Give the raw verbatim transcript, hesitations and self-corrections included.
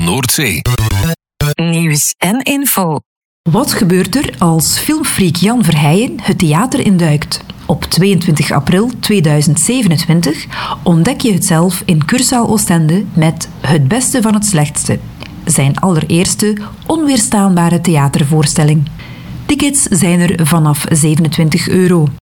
Noordzee. Nieuws en info. Wat gebeurt er als filmfreak Jan Verheijen het theater induikt? Op tweeëntwintig april tweeduizend zevenentwintig ontdek je het zelf in Cursaal Oostende met Het Beste van het Slechtste. Zijn allereerste onweerstaanbare theatervoorstelling. Tickets zijn er vanaf zevenentwintig euro.